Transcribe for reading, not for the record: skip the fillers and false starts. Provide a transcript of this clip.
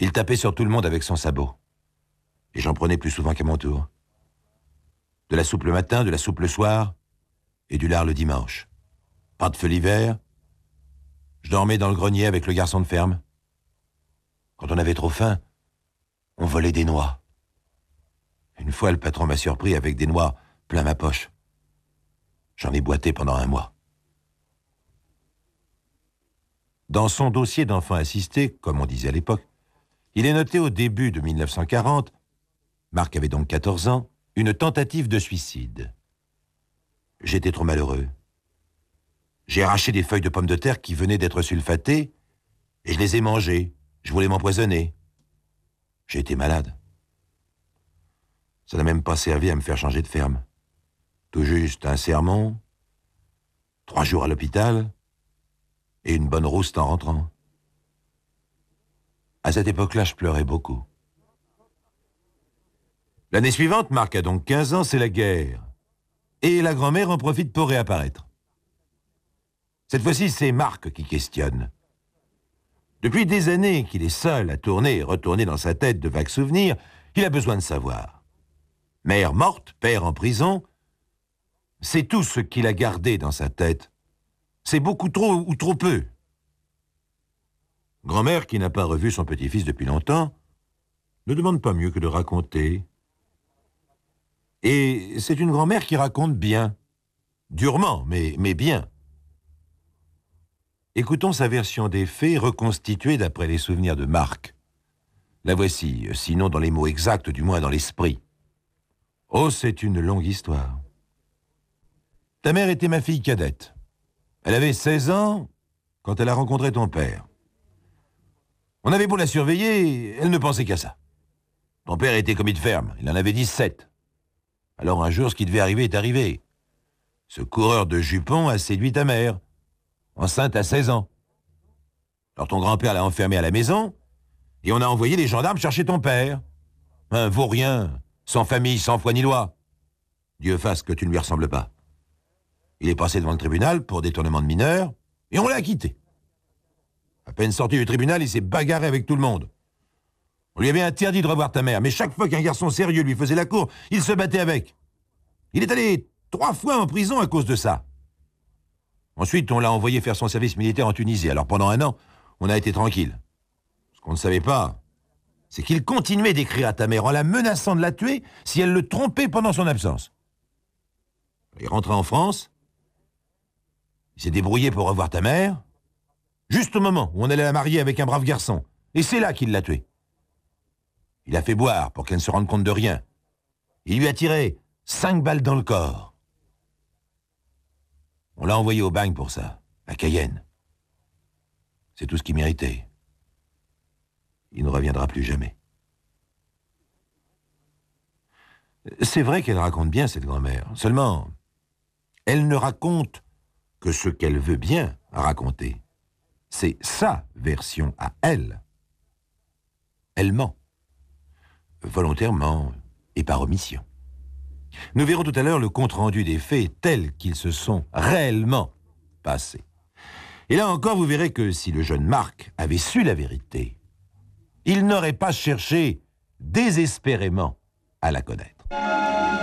Il tapait sur tout le monde avec son sabot. Et j'en prenais plus souvent qu'à mon tour. De la soupe le matin, de la soupe le soir, et du lard le dimanche. Pas de feu l'hiver. Je dormais dans le grenier avec le garçon de ferme. Quand on avait trop faim, on volait des noix. Une fois, le patron m'a surpris avec des noix plein ma poche. J'en ai boité pendant 1 mois. Dans son dossier d'enfant assisté, comme on disait à l'époque, il est noté au début de 1940, Marc avait donc 14 ans, une tentative de suicide. J'étais trop malheureux. J'ai arraché des feuilles de pommes de terre qui venaient d'être sulfatées et je les ai mangées. Je voulais m'empoisonner. J'ai été malade. Ça n'a même pas servi à me faire changer de ferme. Tout juste un sermon, 3 jours à l'hôpital et une bonne rouste en rentrant. À cette époque-là, je pleurais beaucoup. L'année suivante, Marc a donc 15 ans, c'est la guerre. Et la grand-mère en profite pour réapparaître. Cette fois-ci, c'est Marc qui questionne. Depuis des années qu'il est seul à tourner et retourner dans sa tête de vagues souvenirs, il a besoin de savoir. Mère morte, père en prison, c'est tout ce qu'il a gardé dans sa tête. C'est beaucoup trop ou trop peu. Grand-mère, qui n'a pas revu son petit-fils depuis longtemps, ne demande pas mieux que de raconter. Et c'est une grand-mère qui raconte bien. Durement, mais bien. Écoutons sa version des faits reconstituée d'après les souvenirs de Marc. La voici, sinon dans les mots exacts, du moins dans l'esprit. Oh, c'est une longue histoire. Ta mère était ma fille cadette. Elle avait 16 ans quand elle a rencontré ton père. On avait beau la surveiller, elle ne pensait qu'à ça. Ton père était commis de ferme, il en avait 17. Alors un jour, ce qui devait arriver est arrivé. Ce coureur de jupons a séduit ta mère, enceinte à 16 ans. Alors ton grand-père l'a enfermée à la maison, et on a envoyé les gendarmes chercher ton père. Un vaurien, sans famille, sans foi ni loi. Dieu fasse que tu ne lui ressembles pas. Il est passé devant le tribunal pour détournement de mineurs, et on l'a acquitté. À peine sorti du tribunal, il s'est bagarré avec tout le monde. On lui avait interdit de revoir ta mère, mais chaque fois qu'un garçon sérieux lui faisait la cour, il se battait avec. Il est allé 3 fois en prison à cause de ça. Ensuite, on l'a envoyé faire son service militaire en Tunisie. Alors pendant 1 an, on a été tranquille. Ce qu'on ne savait pas, c'est qu'il continuait d'écrire à ta mère en la menaçant de la tuer si elle le trompait pendant son absence. Il est rentré en France, il s'est débrouillé pour revoir ta mère, juste au moment où on allait la marier avec un brave garçon. Et c'est là qu'il l'a tuée. Il a fait boire pour qu'elle ne se rende compte de rien. Il lui a tiré 5 balles dans le corps. On l'a envoyé au bagne pour ça, à Cayenne. C'est tout ce qu'il méritait. Il ne reviendra plus jamais. C'est vrai qu'elle raconte bien, cette grand-mère. Seulement, elle ne raconte que ce qu'elle veut bien raconter. C'est sa version à elle. Elle ment. Volontairement et par omission. Nous verrons tout à l'heure le compte-rendu des faits tels qu'ils se sont réellement passés. Et là encore, vous verrez que si le jeune Marc avait su la vérité, il n'aurait pas cherché désespérément à la connaître.